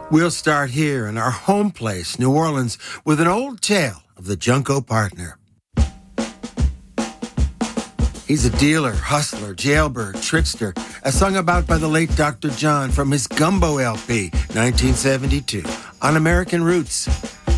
We'll start here in our home place, New Orleans, with an old tale of the Junco Partner. He's a dealer, hustler, jailbird, trickster, as sung about by the late Dr. John from his Gumbo LP, 1972, on American Roots.